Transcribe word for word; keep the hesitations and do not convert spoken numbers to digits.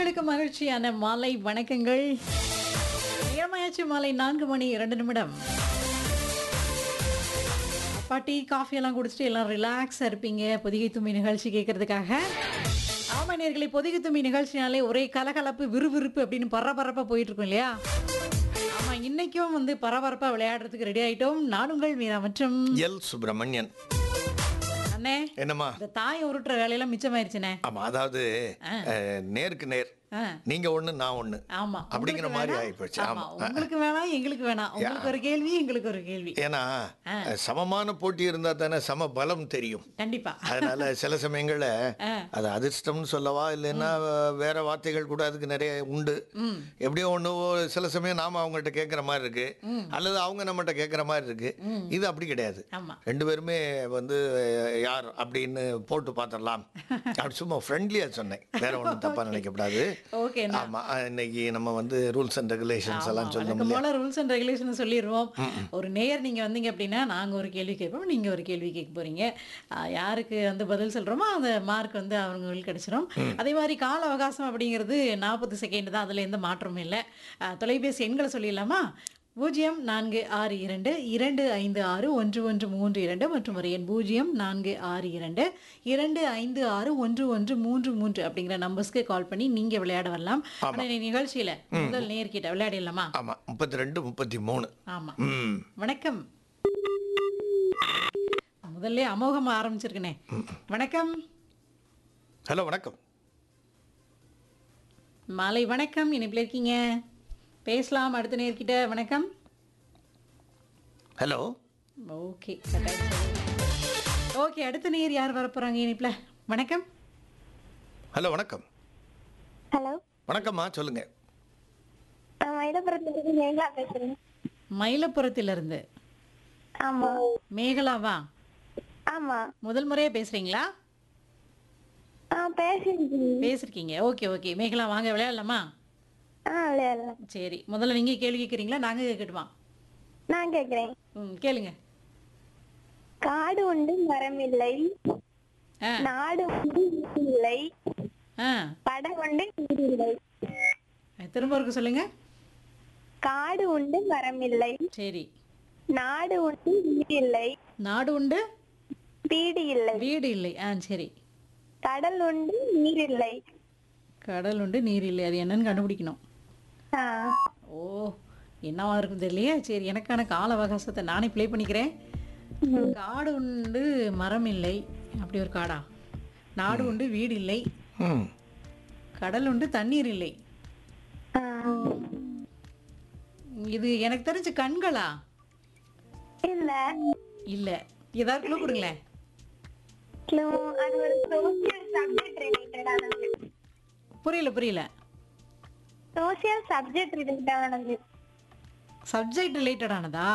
நேயர்களுக்கு மகிழ்ச்சியான மாலை வணக்கங்கள். நேரமாயாச்சு மாலை நான்கு மணி இரண்டு நிமிடம். அப்பா டீ காஃபி எல்லாம் குடிச்சிட்டு எல்லாம் ரிலாக்ஸாக இருப்பீங்க பொதிகை தும்பி நிகழ்ச்சி கேட்கறதுக்காக. ஆமா நேயர்களே, பொதிகை தும்பி நிகழ்ச்சினாலே ஒரே கலகலப்பு விறுவிறுப்பு அப்படின்னு பரபரப்பாக போயிட்டு இருக்கும் இல்லையா? ஆமா, இன்னைக்கும் வந்து பரபரப்பாக விளையாடுறதுக்கு ரெடி ஆயிட்டோம். நான் உங்கள் மீரா மற்றும் எல் சுப்பிரமணியன். அண்ணே, என்னம்மா? இந்த தாயை உருட்டுற வேலையெல்லாம் மிச்சமாயிருச்சுனே. ஆமா, அதாவது அஹ், நேருக்கு நேர், ஆ. நீங்க ஒண்ணு நான் ஒண்ணு ஆமா, அப்படிங்கிற உங்களுக்கு மாதிரி வேணாம். ஆயிப்போச்சு. ஆமா, ஆமா, உங்களுக்கு வேணாம் எங்களுக்கு வேணாம், உங்களுக்கு ஒரு கேள்வி எங்களுக்கு ஒரு கேள்வி. ஏன்னா அஹ், சமமான போட்டி இருந்தா தானே சம பலம் தெரியும். கண்டிப்பா. அதனால சில சமயங்கள்ல அது அதிர்ஷ்டம்னு சொல்லவா இல்லைன்னா வேற வார்த்தைகள் கூட அதுக்கு நிறைய உண்டு. எப்படியோ ஒண்ணு சில சமயம் நாம அவங்கள்ட்ட கேட்குற மாதிரி இருக்கு, அல்லது அவங்க நம்மகிட்ட கேட்குற மாதிரி இருக்கு. இது அப்படி கிடையாது. ஆமா, ரெண்டு பேருமே வந்து அஹ், யார் அப்படின்னு போட்டு பார்த்துடலாம் அப்படி சும்மா ஃப்ரெண்ட்லியா சொன்னேன், வேற ஒன்றும் தப்பா நினைக்கக்கூடாது. ஓகே. ஆமா, இன்னைக்கு நம்ம வந்து ரூல்ஸ் அண்ட் ரெகுலேஷன்ஸ் எல்லாம் சொல்லணும் இல்லையா? போல ரூல்ஸ் அண்ட் ரெகுலேஷன் சொல்லிடுவோம். ஒரு நேயர் நீங்க வந்தீங்க அப்படின்னா நாங்க ஒரு கேள்வி கேட்போம், நீங்க ஒரு கேள்வி கேட்க போறீங்க. ஆஹ், யாருக்கு வந்து பதில் சொல்றோமோ அந்த மார்க் வந்து அவங்களுக்கு கிடைச்சிடும். அதே மாதிரி கால அவகாசம் அப்படிங்கிறது நாற்பது செகண்ட் தான், அதுல எந்த மாற்றமும் இல்லை. ஆஹ், தொலைபேசி எண்களை சொல்லிடலாமா? பூஜ்ஜியம் நான்கு ஆறு இரண்டு இரண்டு ஐந்து ஆறு ஒன்று ஒன்று மூன்று இரண்டு மற்றும் ஒரு எண் பூஜ்ஜியம் நான்கு ஆறு இரண்டு இரண்டு ஐந்து ஆறு ஒன்று ஒன்று மூன்று மூன்று அப்படிங்கிற நம்பர்ஸ்க்கு கால் பண்ணி நீங்க விளையாட வரலாம். ஆனா இந்த நிகழ்ச்சியில முதல் நேர்கிட்ட விளையாடிடலாமா? ஆமா, முப்பத்தி ரெண்டு முப்பத்தி மூணு. ஆமா. ம் வணக்கம். முதல்ல அமோகமா ஆரம்பிச்சிருக்கனே. வணக்கம். ஹலோ, வணக்கம். மாலை வணக்கம். இனிப்பில் இருக்கீங்க, பேசலாம். அடுத்த நேர்கிட்ட வணக்கம். ஹலோ. Okay, okay. அடுத்த நேர் யார் வரப்போறாங்க இனிப்பில்? வணக்கம். ஹலோ, வணக்கம். ஹலோ, வணக்கம்மா, சொல்லுங்க. நான் மயிலப்புறத்துல மேகலா பேசுறேன். மயிலப்புறத்திலிருந்து ஆமா. மேகலாவா? ஆமா. முதல் முறையா பேசுறீங்களா? ஆ பேசிருக்கீங்க. பேசிருக்கீங்க. ஓகே ஓகே மேகலா, வாங்க விளையாடலாமா? ஆ விளையாடலாம். சரி, முதல்ல நீங்க கேள்வி கேட்குறீங்களா நாங்க கேட்கட்டுமா? நான் கேக்குறேன். ம், கேளுங்க. காடு உண்டு மரம் இல்லை, ஆ நாடு உண்டு வீடு இல்லை, ஆ படம் உண்டு வீடு இல்லை. திரும்ப ஒருக்கு சொல்லுங்க. காடு உண்டு மரம் இல்லை, சரி. நாடு உண்டு வீடு இல்லை, நாடு உண்டு வீடு இல்லை, வீடு இல்லை. ஆ சரி. கடல் உண்டு நீர் இல்லை. கடல் உண்டு நீர் இல்லை, அது என்னன்னு கண்டுபிடிக்கணும். ஆ, ஓ, என்னவா இருக்கும் தெரியலையே. சரி, எனக்கான கால அவகாசத்தை நானே ப்ளே பண்ணிக்கிறேன். காடு உண்டு மரம் இல்லை, அப்படி ஒரு காடா? நாடு உண்டு வீடு இல்லை, ம் கடல் உண்டு தண்ணீர் இல்லை. ஆ. இது எனக்கு தெரிஞ்ச கண்களா? இல்ல. இல்ல, ஏதாவது க்ளூ கொடுங்களேன். அது ஒரு சோசியல் சப்ஜெக்ட் ரிலேட்டட் ஆனது. புரியல புரியல. சோசியல் சப்ஜெக்ட் ரிலேட்டட் ஆனது. Subject related ஆனதா?